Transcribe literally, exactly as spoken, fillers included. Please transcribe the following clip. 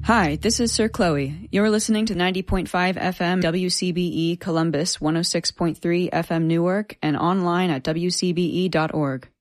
Hi, this is Sir Chloe. You're listening to ninety point five F M W C B E Columbus, one oh six point three F M Newark, and online at W C B E dot org.